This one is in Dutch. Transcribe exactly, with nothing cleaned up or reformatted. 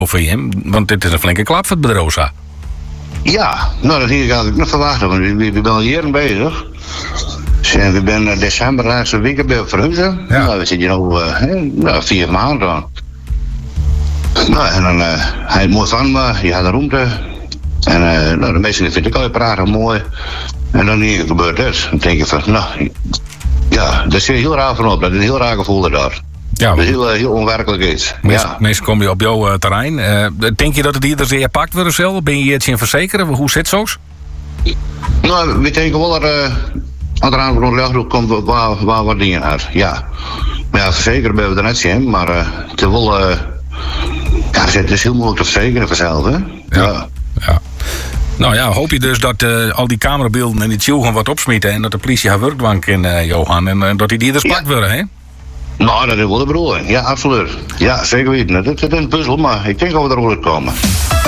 voor hem? Want dit is een flinke klap voor het bedrijf. Zo. Ja, nou dat hier had ik nog verwachten, want we, we, we zijn al jaren bezig. Dus, en we zijn december laatste week bij verhuizen. Ja. Nou, we zitten hier nu uh, nou, vier maanden aan. Nou, en dan uh, hij mooi van me, je had de ruimte. En uh, nou, de meesten vind ik al prachtig mooi. En dan hier gebeurt dit. Dan denk je van, nou, ja, dat is heel raar van op. Dat is een heel raar gevoel daar. Ja, dat is heel, heel onwerkelijk iets. Meestal, ja. meestal kom je op jouw uh, terrein. Uh, denk je dat het iedere zeer pakt wordt zelf? Ben je iets in verzekeren? Hoe zit het zo? Nou, we denken wel dat uh, als er aan de rechtdoek komt waar, waar wat dingen uit. Ja. Maar ja, verzekeren ben we er net zien, maar uh, het is wel. Uh, ja, het is heel moeilijk te verzekeren vanzelf, hè? Ja. Ja. ja. Nou ja, hoop je dus dat uh, al die camerabeelden en die tjoegen wat opsmieten en dat de politie haar werkdwang kan, uh, Johan, en uh, dat die ieders pakt ja. worden, hè? Nou, dat is wel de bedoeling. Ja, absoluut. Ja, zeker weten. Het is een puzzel, maar ik denk dat we er wel uitkomen.